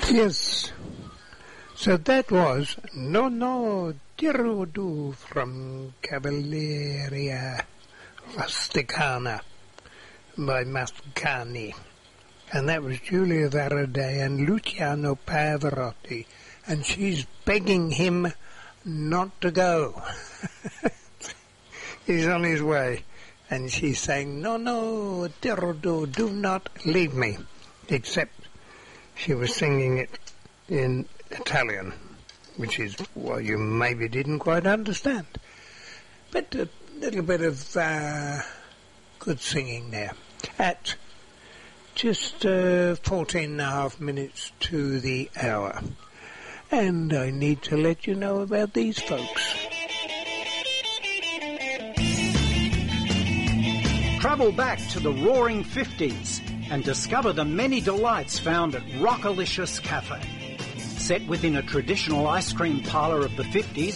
Yes. So that was No Tirudu from Cavalleria Rusticana by Mascagni. And that was Giulia Varade and Luciano Pavarotti. And she's begging him not to go. He's on his way. And she's saying, No, Tirudu, do not leave me. Except she was singing it in Italian, which is what you maybe didn't quite understand. But a little bit of good singing there. At just 14 and a half minutes to the hour. And I need to let you know about these folks. Travel back to the roaring 50s and discover the many delights found at Rockalicious Cafe. Set within a traditional ice cream parlour of the 50s,